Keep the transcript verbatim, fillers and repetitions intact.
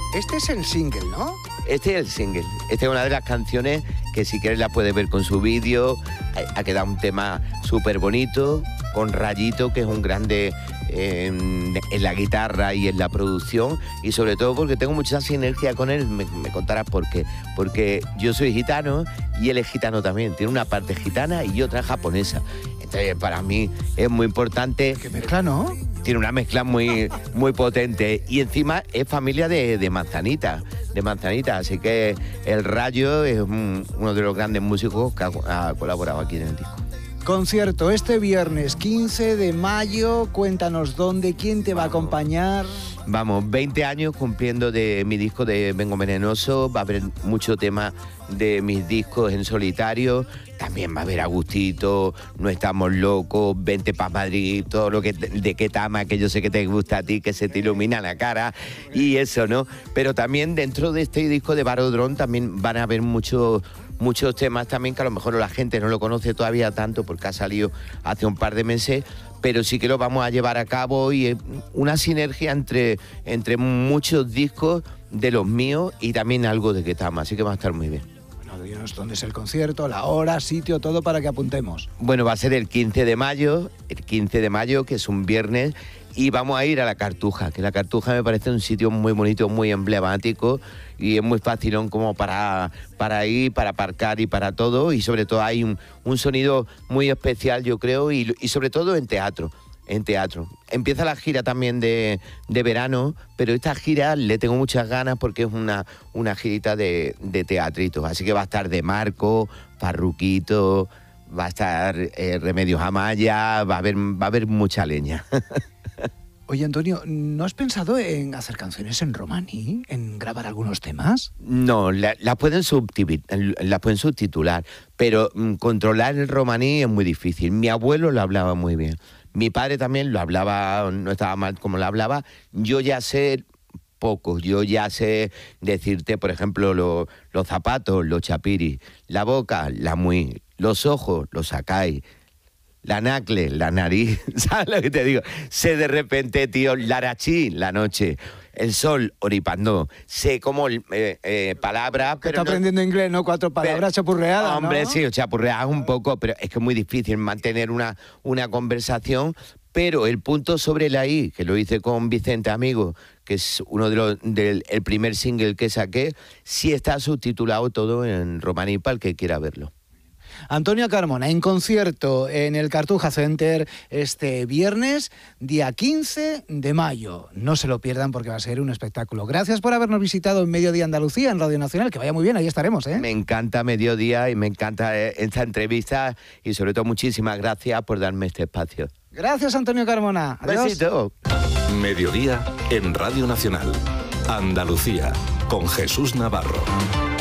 Este es el single, ¿no? Este es el single. Esta es una de las canciones que si quieres la puedes ver con su vídeo. Ha quedado un tema súper bonito, con Rayito, que es un grande en, en la guitarra y en la producción. Y sobre todo porque tengo mucha sinergia con él. Me, me contarás por qué. Porque yo soy gitano y él es gitano también. Tiene una parte gitana y otra japonesa. Entonces, para mí es muy importante. Qué mezcla, ¿no? Tiene una mezcla muy, muy potente. Y encima es familia de, de Manzanita. De Manzanita. Así que el Rayo es un, uno de los grandes músicos que ha, ha colaborado aquí en el disco. Concierto este viernes quince de mayo. Cuéntanos dónde, quién te va a acompañar. Vamos, veinte años cumpliendo de mi disco de Vengo Venenoso. Va a haber mucho tema de mis discos en solitario. También va a haber Agustito, No Estamos Locos, Vente pa' Madrid, todo lo que de Ketama, que yo sé que te gusta a ti, que se te ilumina la cara y eso, ¿no? Pero también dentro de este disco de Barodrón también van a haber muchos muchos temas también que a lo mejor la gente no lo conoce todavía tanto porque ha salido hace un par de meses, pero sí que lo vamos a llevar a cabo y es una sinergia entre, entre muchos discos de los míos y también algo de Ketama, así que va a estar muy bien. Bueno, dinos dónde es el concierto, la hora, sitio, todo para que apuntemos. Bueno, va a ser el quince de mayo, el quince de mayo, que es un viernes, y vamos a ir a la Cartuja, que la Cartuja me parece un sitio muy bonito, muy emblemático y es muy facilón como para, para ir, para aparcar y para todo, y sobre todo hay un, un sonido muy especial, yo creo, y, y sobre todo en teatro. En teatro. Empieza la gira también de, de verano, pero esta gira le tengo muchas ganas porque es una, una girita de, de teatritos. Así que va a estar De Marco, Parruquito, va a estar eh, Remedios Amaya, va a haber, va a haber mucha leña. Oye, Antonio, ¿no has pensado en hacer canciones en romaní? ¿En grabar algunos temas? No, las la pueden, la pueden subtitular, pero mm, controlar el romaní es muy difícil. Mi abuelo lo hablaba muy bien. Mi padre también lo hablaba, no estaba mal como lo hablaba. Yo ya sé pocos, yo ya sé decirte, por ejemplo, lo, los zapatos, los chapiris, la boca, la muy, los ojos, los sacáis, la nacle, la nariz, ¿sabes lo que te digo? Sé de repente, tío, larachí, la noche, el sol, oripandó, sé como eh, eh, palabras, pero está no, aprendiendo inglés, ¿no? Cuatro palabras pero, chapurreadas, hombre, ¿no? sí, chapurreadas un poco, pero es que es muy difícil mantener una, una conversación, pero el punto sobre la I, que lo hice con Vicente Amigo, que es uno de los del el primer single que saqué, sí está subtitulado todo en romaní para el que quiera verlo. Antonio Carmona, en concierto en el Cartuja Center este viernes, día quince de mayo. No se lo pierdan porque va a ser un espectáculo. Gracias por habernos visitado en Mediodía Andalucía, en Radio Nacional. Que vaya muy bien, ahí estaremos, ¿eh? Me encanta Mediodía y me encanta esta entrevista y sobre todo muchísimas gracias por darme este espacio. Gracias, Antonio Carmona. Adiós. Besito. Mediodía en Radio Nacional. Andalucía, con Jesús Navarro.